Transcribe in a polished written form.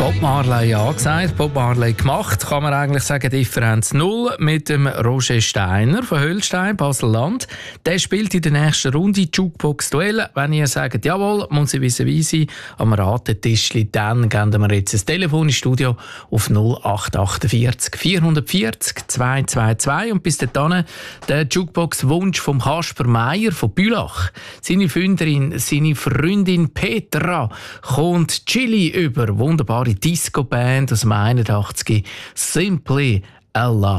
Bob Marley angesagt, Bob Marley gemacht, kann man eigentlich sagen, Differenz 0 mit dem Roger Steiner von Höllstein, Basel-Land. Der spielt in der nächsten Runde Jukebox-Duell. Wenn ihr sagt, jawohl, muss ich wissen, am Ratetischli, dann geben wir jetzt ein Telefon ins Studio auf 0848 440 222 und bis dahin der Jukebox-Wunsch vom Kasper Meier von Bülach. Seine Freundin Petra kommt Chili über, wunderbare Disco-Band aus dem 81, Simply Alive.